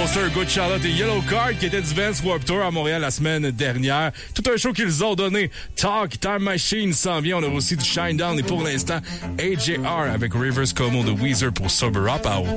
Poster, Good Charlotte et Yellow Card qui étaient du Vans Warped Tour à Montréal la semaine dernière. Tout un show qu'ils ont donné. Talk, Time Machine s'en vient. On a aussi du Shinedown et pour l'instant, AJR avec Rivers Como de Weezer pour Sober Up.